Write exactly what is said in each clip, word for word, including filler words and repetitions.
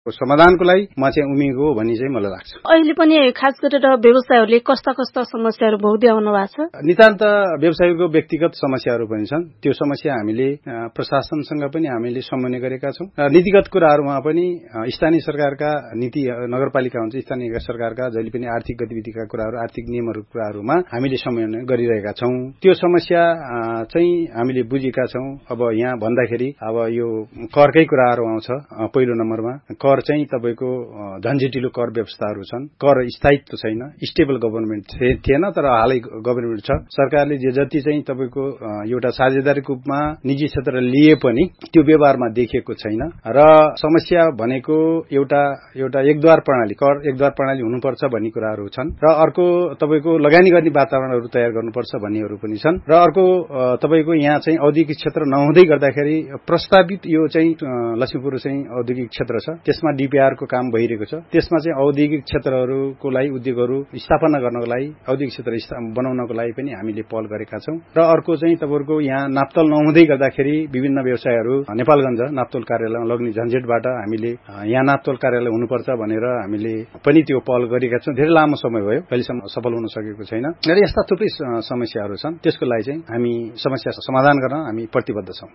समाधानको लागि म चाहिँ उभिएको हो भन्ने चाहिँ मलाई लाग्छ। अहिले पनि खास गरेर व्यवसायहरूले कस्ता कस्ता समस्याहरू भोग्दै आउनु भएको छ? नितान्त व्यवसायीको व्यक्तिगत समस्याहरू पनि छन्। त्यो समस्या हामीले प्रशासनसँग पनि हामीले समन्वय गरेका छौं। नीतिगत कुराहरूमा पनि स्थानीय सरकारका नीति नगरपालिका हुन्छ स्थानीय सरकारका जहिले पनि आर्थिक गतिविधिका कुराहरू आर्थिक नियमहरूको कुराहरूमा हामीले समन्वय गरिरहेका छौं। त्यो समस्या चाहिँ हामीले बुझेका छौं। अब यहाँ भन्दाखेरि अब यो करकै कुराहरू आउँछ। पहिलो नम्बरमा कर चाहिँ तपाईको झन्झटिलो कर व्यवस्थाहरू छन्। कर स्थायित्व छैन। स्टेबल गभर्नमेन्ट थिएन तर हालै गभर्नमेन्ट छ। सरकारले जे जति चाहिँ तपाईको एउटा साझेदारीको रूपमा निजी क्षेत्र लिए पनि त्यो व्यवहारमा देखिएको छैन र समस्या भनेको एउटा एउटा एकद्वार प्रणाली कर एकद्वार प्रणाली हुनुपर्छ भन्ने कुराहरू छन् र अर्को तपाईको लगानी गर्ने वातावरणहरू तयार गर्नुपर्छ भन्नेहरू पनि छन् र अर्को तपाईको यहाँ चाहिँ औद्योगिक क्षेत्र नहुँदै गर्दाखेरि प्रस्तावित यो चाहिँ लक्ष्मीपुर चाहिँ औद्योगिक क्षेत्र छ। त्यसमा डीपीआर को काम भइरहेको छ। त्यसमा चाहिँ औद्योगिक क्षेत्रहरूको लागि उद्योगहरू स्थापना गर्नको लागि औद्योगिक क्षेत्र बनाउनको लागि पनि हामीले पहल गरेका छौं र अर्को चाहिँ तपाईको यहाँ नाप्तोल नहुँदै गर्दाखेरि विभिन्न व्यवसायहरू नेपालगञ्ज नाप्तोल कार्यालयमा लग्ने झन्झटबाट हामीले यहाँ नाप्तोल कार्यालय हुनुपर्छ भनेर हामीले पनि त्यो पहल गरेका छौं। धेरै लामो समय भयो अहिलेसम्म सफल हुन सकेको छैन र यस्ता थुप्रै समस्याहरू छन्। त्यसको लागि चाहिँ हामी समस्या समाधान गर्न हामी प्रतिबद्ध छौं।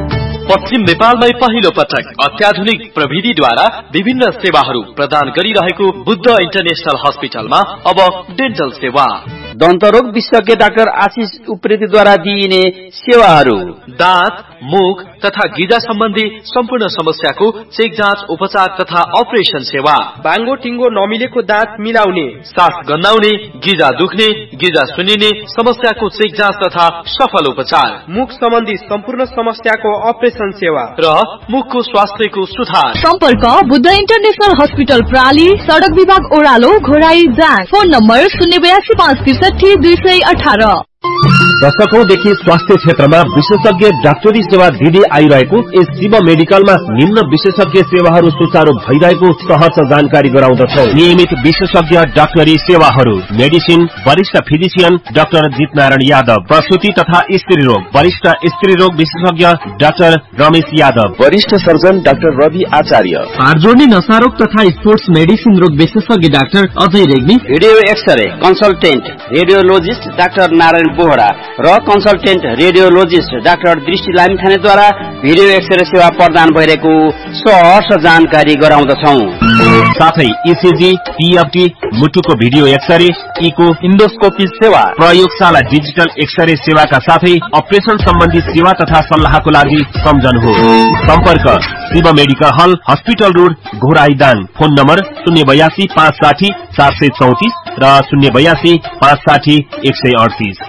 पश्चिम नेपालमै पहिलो पटक अत्याधुनिक प्रविधिद्वारा विभिन्न सेवाहरू प्रदान गरिरहेको बुद्ध इन्टरनेशनल हस्पिटलमा अब डेन्टल सेवा। दन्तरोग विशेषज्ञ डाक्टर आशिष उप्रेतीद्वारा दिइने सेवाहरू दाँत मुख तथा गिजा सम्बन्धी सम्पूर्ण समस्याको चेक जाँच उपचार तथा अपरेसन सेवा। बाङ्गो टिङ्गो नमिलेको दाँत मिलाउने सास गन्नाउने गिजा दुख्ने गिजा सुनिने समस्याको चेक जाँच तथा सफल उपचार। मुख सम्बन्धी सम्पूर्ण समस्याको अपरेसन सेवा र मुखको स्वास्थ्यको सुधार। सम्पर्क बुद्ध इन्टरनेशनल हस्पिटल प्राली सडक विभाग ओह्रालो घोराई जाँच। फोन नम्बर शून्य बयासी पाँच त्रिसठी दुई सय अठारह। दशकौंदेखि स्वास्थ्य क्षेत्रमा विशेषज्ञ डाक्टरी सेवा दिँदै आइरहेको यस शिव मेडिकलमा निम्न विशेषज्ञ सेवाहरू सुचारू भइरहेको सहज जानकारी गराउँदछौ। नियमित विशेषज्ञ डाक्टरी सेवाहरू मेडिसिन वरिष्ठ फिजिशियन डाक्टर जितनारायण यादव, प्रसूति तथा स्त्री रोग वरिष्ठ स्त्री रोग विशेषज्ञ डाक्टर रमेश यादव, वरिष्ठ सर्जन डाक्टर रवि आचार्य, हाड जोड्ने नसारोग तथा स्पोर्ट्स मेडिसिन रोग विशेषज्ञ doctor Ajay Regmi, video x-ray consultant radiologist doctor Narayan Bohra र कन्सल्टेन्ट रेडियोलोजिस्ट डाक्टर दृष्टि लामिछानेद्वारा भिडियो एक्सरे सेवा प्रदान भइरहेको सहर्ष जानकारी गराउँदछौ। साथै इसिजी, टीएफटी, मुटुको भिडियो एक्सरे, इको, इन्डोस्कोपी सेवा, प्रयोगशाला डिजिटल एक्सरे सेवाका साथै अपरेसन सम्बन्धी सेवा तथा सल्लाहको लागि सम्झनुहोस्। सम्पर्क शिव मेडिकल हल, हस्पिटल रोड, घोराईदाङ। फोन नम्बर शून्य बयासी पाँच साठी चार सय चौतिस र शून्य बयासी पाँच साठी एक सय अडतिस।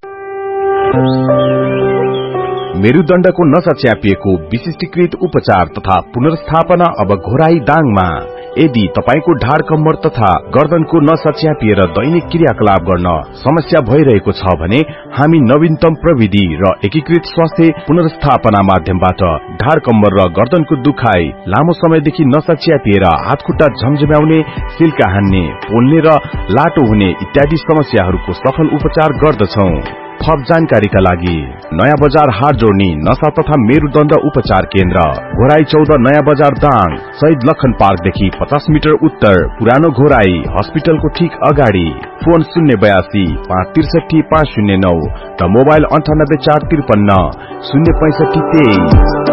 मेरुदण्डको नसा च्यापिएको विशिष्टीकृत उपचार तथा पुनर्स्थापना अब घोराई दाङमा। यदि तपाईको ढाड कम्मर तथा गर्दनको नसा च्यापिएर दैनिक क्रियाकलाप गर्न समस्या भइरहेको छ भने हामी नवीनतम प्रविधि र एकीकृत स्वास्थ्य पुनर्स्थापना माध्यमबाट ढाड कम्मर र गर्दनको दुखाइ, लामो समयदेखि नसा च्यापिएर हातखुट्टा झमझम्याउने, सिल्का हान्ने, पोल्ने र लाटो हुने इत्यादि समस्याहरूको सफल उपचार गर्दछौ। थप जानकारीका लागि नयाँ बजार हाड जोड्ने नसा तथा मेरुदण्ड उपचार केन्द्र, घोराई चौध नयाँ बजार दाङ, शहीद लखन पार्कदेखि पचास मिटर उत्तर, पुरानो घोराई हस्पिटलको ठीक अगाडि। फोन शून्य बयासी पाँच त्रिसठी पाँच शून्य नौ र मोबाइल अन्ठानब्बे चार त्रिपन्न शून्य पैंसठी तेइस।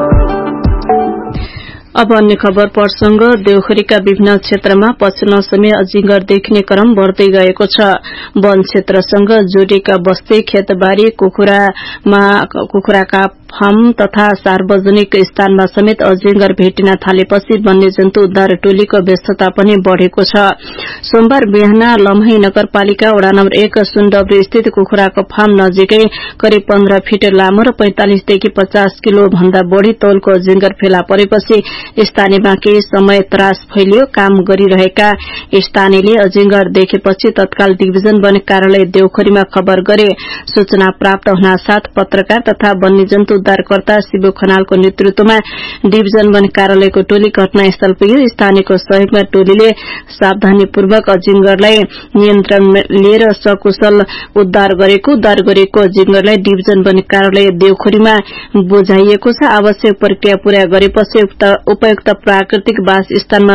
अब अन्य खबर प्रसंग देवखरीका विभिन्न क्षेत्रमा पछिल्लो समय अजिंगर देखिने क्रम बढ्दै गएको छ। वन क्षेत्रसँग जोडिएका बस्ती, खेतबारी, कुखुरामा कुखुराका फार्म तथा सार्वजनिक स्थानमा समेत अजिंगर भेटिन थालेपछि वन्यजन्तु उद्धार टोलीको व्यस्तता पनि बढ़ेको छ। सोमबार बिहान लम्ही नगरपालिका वडा नम्बर एक सुनडब्री स्थित कुखुराको फार्म नजिकै करिब पन्ध्र फिट लामो र पैंतालिसदेखि पचास किलो भन्दा बढ़ी तौलको अजिंगर फेला परेपछि स्थानीयमा केही समय त्रास फैलियो। काम गरिरहेका स्थानीयले अजिंगर देखेपछि तत्काल डिभिजन वन कार्यालय देवखरीमा खबर गरे। सूचना प्राप्त हुनासाथ पत्रकार तथा वन्यजन्तु उद्धारकर्ता शिव खनालको नेतृत्वमा डिभिजन वन कार्यालयको टोली घटनास्थल पुग्यो। स्थानीयको सहयोगमा टोलीले सावधानीपूर्वक अजिंगरलाई नियन्त्रणमा लिएर सकुशल उद्धार गरेको उद्धार गरेको अजिंगरलाई डिभिजन वन कार्यालय देवखरीमा बुझाइएको छ। आवश्यक प्रक्रिया पूरा गरेपछि उपयुक्त प्राकृतिक वास स्थानमा